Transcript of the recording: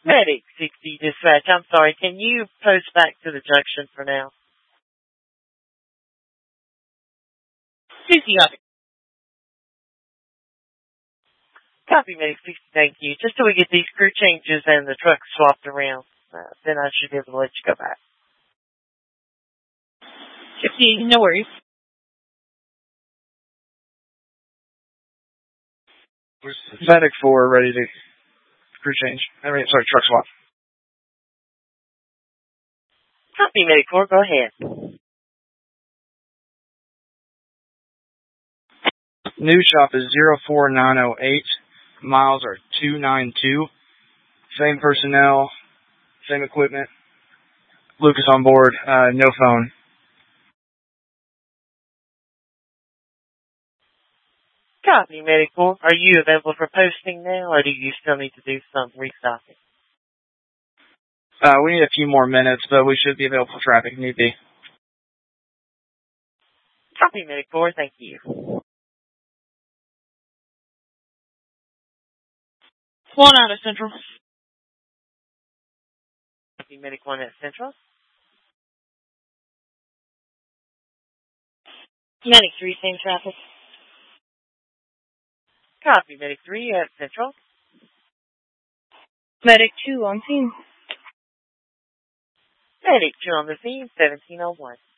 Medic 60 dispatch, I'm sorry, can you post back to the junction for now? Susie, Copy, Medic 60, thank you. Just till we get these crew changes and the truck swapped around, then I should be able to let you go back. 50, no worries. Medic 4 ready to crew change. Truck swap. Copy, Medic 4, go ahead. New shop is 04908. Miles are 292. Same personnel, same equipment. Lucas on board, no phone. Copy, Medic 4. Are you available for posting now, or do you still need to do some restocking? We need a few more minutes, but we should be available for traffic if need be. Copy, Medic 4, thank you. One out of Central. Copy, Medic 1 at Central. Medic 3, same traffic. Copy, Medic 3 at Central. Medic 2 on scene. Medic 2 on the scene, 1701.